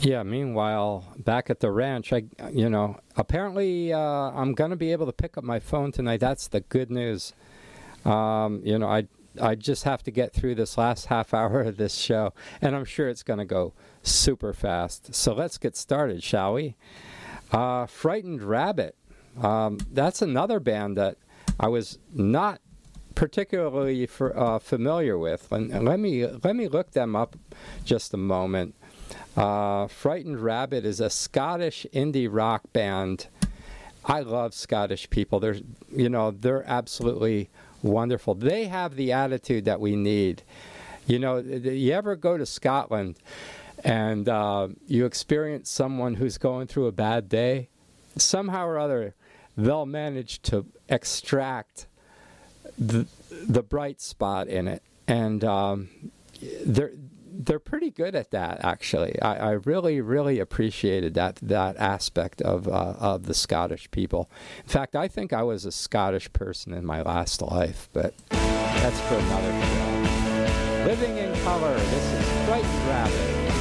Yeah, meanwhile, back at the ranch, apparently I'm going to be able to pick up my phone tonight. That's the good news. I just have to get through this last half hour of this show, and I'm sure it's going to go super fast. So let's get started, shall we? Frightened Rabbit. That's another band that I was not particularly familiar with. And let me look them up just a moment. Frightened Rabbit is a Scottish indie rock band. I love Scottish people. They're absolutely wonderful. They have the attitude that we need. You ever go to Scotland and you experience someone who's going through a bad day? Somehow or other, they'll manage to extract the bright spot in it, and they're pretty good at that, actually. I really, really appreciated that aspect of the Scottish people. In fact, I think I was a Scottish person in my last life, but that's for another show. Living in Color, this is Frightened Rabbit.